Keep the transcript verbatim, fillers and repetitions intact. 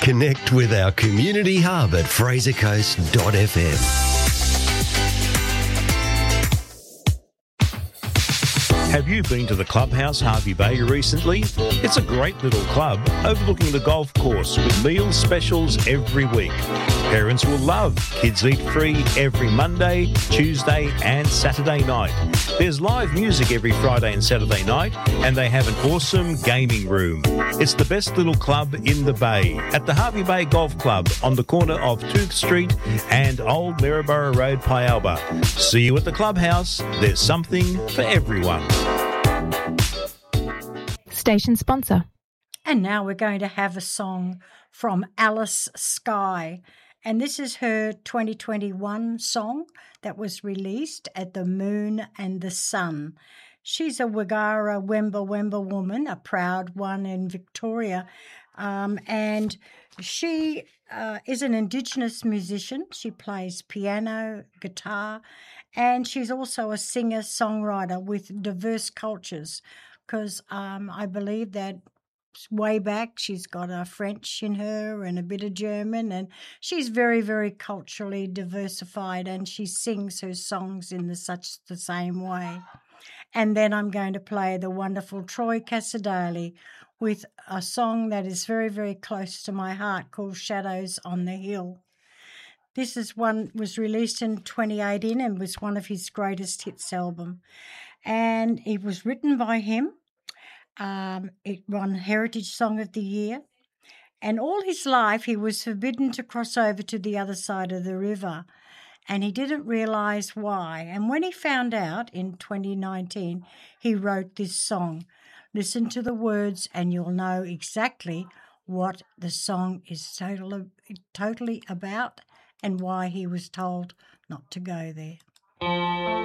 Connect with our community hub at fraser coast dot f m. Have you been to the Clubhouse Hervey Bay recently? It's a great little club overlooking the golf course with meal specials every week. Parents will love kids eat free every Monday, Tuesday and Saturday night. There's live music every Friday and Saturday night, and they have an awesome gaming room. It's the best little club in the Bay at the Hervey Bay Golf Club on the corner of Tooth Street and Old Maryborough Road, Pialba. See you at the Clubhouse. There's something for everyone. Station sponsor. And now we're going to have a song from Alice Skye. And this is her twenty twenty-one song that was released at the Moon and the Sun. She's a Wagara Wemba Wemba woman, a proud one in Victoria. Um, and she uh, is an Indigenous musician. She plays piano, guitar, and she's also a singer-songwriter with diverse cultures, because um, I believe that way back she's got a French in her and a bit of German, and she's very, very culturally diversified, and she sings her songs in the, such the same way. And then I'm going to play the wonderful Troy Cassar-Daley with a song that is very, very close to my heart called Shadows on the Hill. This is one was released in twenty eighteen and was one of his greatest hits album. And it was written by him. Um, it won Heritage Song of the Year. And all his life he was forbidden to cross over to the other side of the river. And he didn't realise why. And when he found out in twenty nineteen, he wrote this song. Listen to the words and you'll know exactly what the song is totally, totally about and why he was told not to go there.